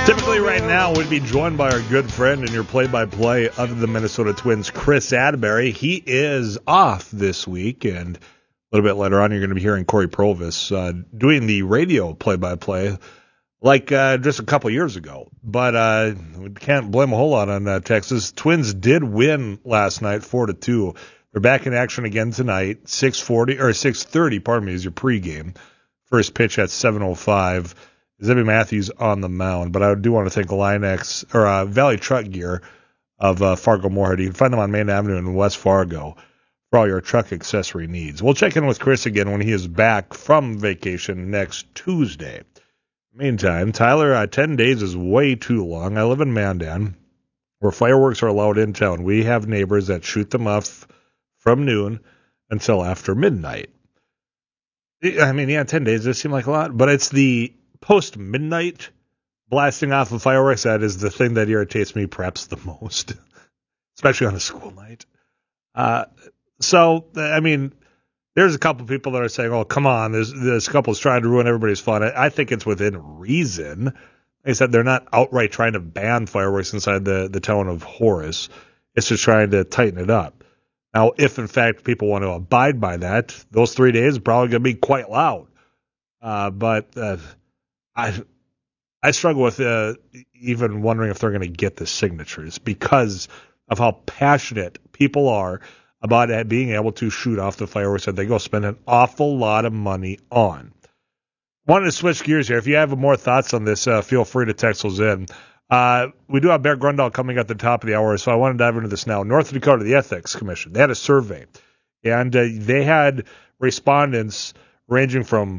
Typically right now we'd be joined by our good friend and your play-by-play of the Minnesota Twins, Chris Atterbury. He is off this week, and a little bit later on you're going to be hearing Corey Provis doing the radio play-by-play like just a couple years ago. But we can't blame a whole lot on Texas. Twins did win last night 4-2. They're back in action again tonight, 6:30, is your pregame. First pitch at 7:05. Zebby Matthews on the mound, but I do want to thank Valley Truck Gear of Fargo Moorhead. You can find them on Main Avenue in West Fargo for all your truck accessory needs. We'll check in with Chris again when he is back from vacation next Tuesday. Meantime, Tyler, 10 days is way too long. I live in Mandan, where fireworks are allowed in town. We have neighbors that shoot them off from noon until after midnight. I mean, 10 days does seem like a lot, but it's the post-midnight blasting off of fireworks that is the thing that irritates me perhaps the most, especially on a school night. There's a couple people that are saying, oh, come on, this couple's trying to ruin everybody's fun. I think it's within reason. Like I said, they're not outright trying to ban fireworks inside the town of Horace. It's just trying to tighten it up. Now, if in fact people want to abide by that, those 3 days are probably going to be quite loud. I struggle with even wondering if they're going to get the signatures because of how passionate people are about being able to shoot off the fireworks that they go spend an awful lot of money on. Wanted to switch gears here. If you have more thoughts on this, feel free to text those in. We do have Bear Grundahl coming at the top of the hour, so I want to dive into this now. North Dakota, the Ethics Commission, they had a survey, and they had respondents ranging from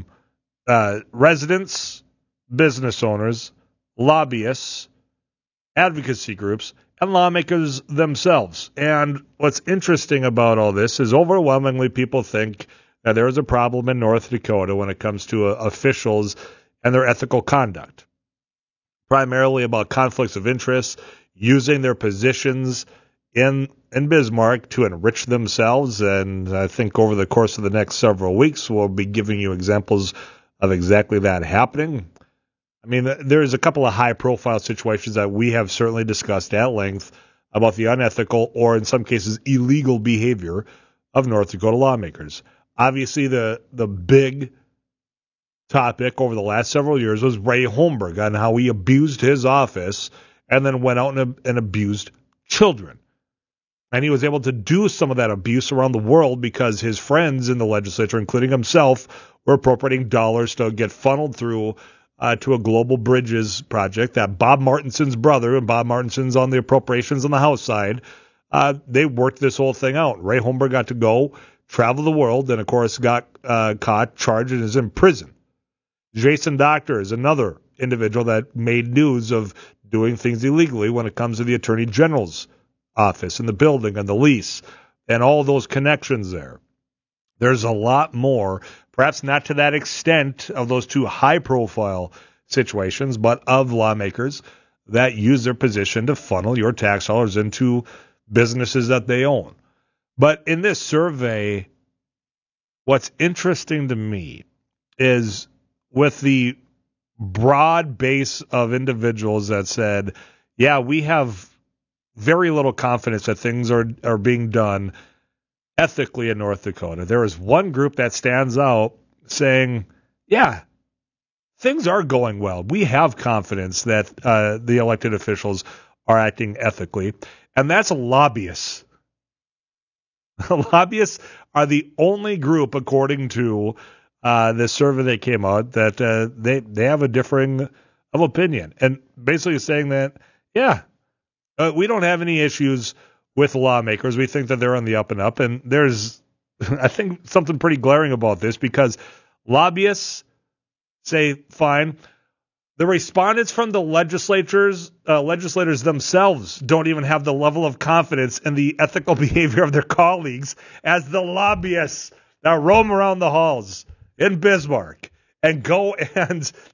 residents, business owners, lobbyists, advocacy groups, and lawmakers themselves. And what's interesting about all this is overwhelmingly people think that there is a problem in North Dakota when it comes to officials and their ethical conduct, primarily about conflicts of interest, using their positions in Bismarck to enrich themselves. And I think over the course of the next several weeks, we'll be giving you examples of exactly that happening. I mean, there's a couple of high-profile situations that we have certainly discussed at length about the unethical or, in some cases, illegal behavior of North Dakota lawmakers. Obviously, the big topic over the last several years was Ray Holmberg and how he abused his office and then went out and abused children. And he was able to do some of that abuse around the world because his friends in the legislature, including himself, were appropriating dollars to get funneled through to a global bridges project that Bob Martinson's brother, and Bob Martinson's on the appropriations on the House side, they worked this whole thing out. Ray Holmberg got to go travel the world and, of course, got caught, charged, and is in prison. Jason Doctor is another individual that made news of doing things illegally when it comes to the Attorney General's office and the building and the lease and all those connections there. There's a lot more, perhaps not to that extent of those two high-profile situations, but of lawmakers that use their position to funnel your tax dollars into businesses that they own. But in this survey, what's interesting to me is with the broad base of individuals that said, yeah, we have very little confidence that things are being done ethically in North Dakota. There is one group that stands out saying, yeah, things are going well. We have confidence that the elected officials are acting ethically, and that's lobbyists. Lobbyists are the only group, according to the survey that came out, that they have a differing of opinion, and basically saying that, yeah, we don't have any issues with lawmakers. We think that they're on the up and up, and there's, I think, something pretty glaring about this because lobbyists say, fine. The respondents from the legislators themselves don't even have the level of confidence in the ethical behavior of their colleagues as the lobbyists that roam around the halls in Bismarck and go and